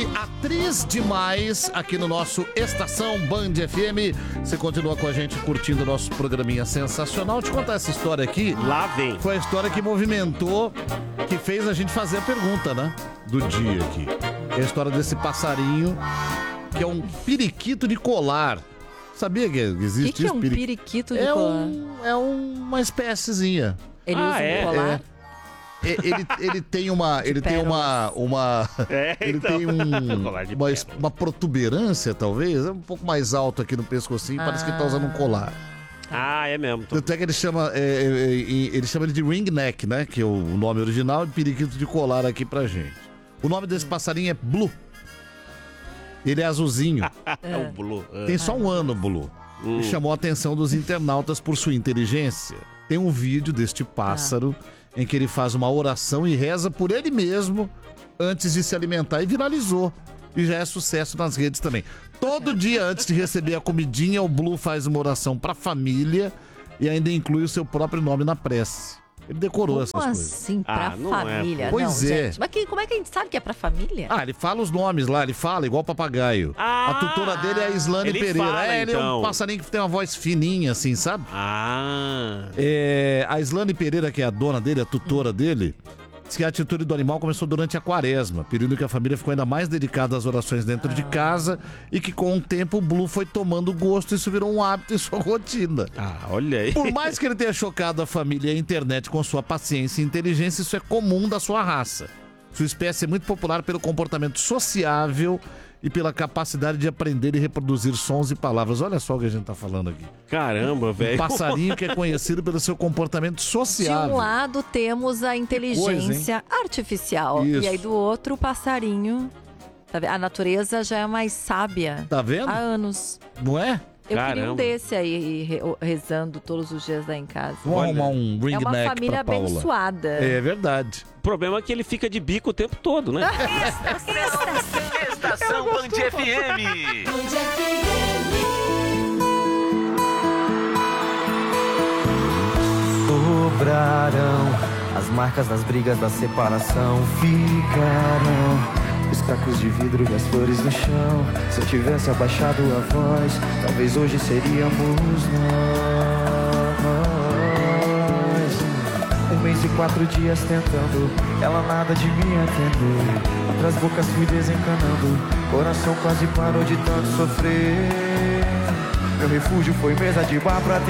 Hoje, atriz demais aqui no nosso Estação Band FM. Você continua com a gente curtindo o nosso programinha sensacional. Deixa eu contar essa história aqui. Lá vem. Foi a história que movimentou, que fez a gente fazer a pergunta, né? Do dia aqui. É a história desse passarinho, que é um periquito de colar. Sabia que existe que isso? É um periquito de colar? É uma espéciezinha. Ele usa um colar? Ele tem uma. Ele tem uma. Ele tem uma protuberância, talvez. É um pouco mais alto aqui no pescocinho. Parece que ele tá usando um colar. Ah, é mesmo. Tanto é que ele chama ele de ring neck, né? Que é o nome original de periquito de colar aqui pra gente. O nome desse passarinho é Blue. Ele é azulzinho. É o Blue. Tem só um ano, Blue. E chamou a atenção dos internautas por sua inteligência. Tem um vídeo deste pássaro em que ele faz uma oração e reza por ele mesmo antes de se alimentar e viralizou. E já é sucesso nas redes também. Todo dia antes de receber a comidinha, o Blue faz uma oração pra família e ainda inclui o seu próprio nome na prece. Ele decorou essas coisas. Como assim, pra família? Pois é. Gente, mas como é que a gente sabe que é pra família? Ele fala os nomes lá, ele fala igual papagaio. A tutora dele é a Islane Pereira. Fala, ele é um passarinho que tem uma voz fininha, assim, sabe? A Islane Pereira, que é a dona dele, a tutora dele, diz que a atitude do animal começou durante a quaresma, período que a família ficou ainda mais dedicada às orações dentro de casa e que com o tempo o Blue foi tomando gosto e isso virou um hábito em sua rotina. Olha aí. Por mais que ele tenha chocado a família e a internet com sua paciência e inteligência, isso é comum da sua raça. Sua espécie é muito popular pelo comportamento sociável e pela capacidade de aprender e reproduzir sons e palavras. Olha só o que a gente tá falando aqui. Caramba, velho. Um passarinho que é conhecido pelo seu comportamento sociável. De um lado temos a inteligência artificial. Isso. E aí do outro o passarinho. Tá vendo? A natureza já é mais sábia. Tá vendo? Há anos. Não é? Eu queria um desse aí, rezando todos os dias lá em casa. Vamos arrumar um ring É uma neck família pra Paula. abençoada. É verdade. O problema é que ele fica de bico o tempo todo, né? Estação Band FM. Sobrarão as marcas das brigas da separação. Ficarão os cacos de vidro e as flores no chão. Se eu tivesse abaixado a voz, talvez hoje seríamos nós. 1 mês e 4 dias tentando, ela nada de me atender. Outras bocas fui desencanando, coração quase parou de tanto sofrer. Meu refúgio foi mesa de bar pra